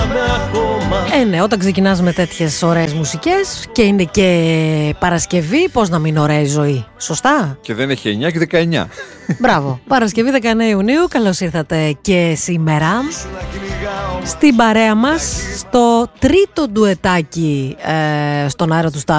Ναι, όταν ξεκινάς με τέτοιες ωραίες μουσικές και είναι και Παρασκευή, πώς να μην ωραία η ζωή, σωστά? Και δεν έχει 9 και 19. Μπράβο, Παρασκευή 19 Ιουνίου, καλώς ήρθατε και σήμερα στην παρέα μας, στο τρίτο ντουετάκι στον αέρα του Star